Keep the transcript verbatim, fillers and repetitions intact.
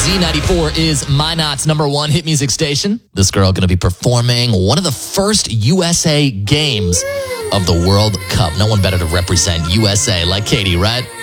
Z ninety-four is Minot's number one hit music station. This girl going to be performing one of the first U S A games of the World Cup. No one better to represent U S A like Katie, right?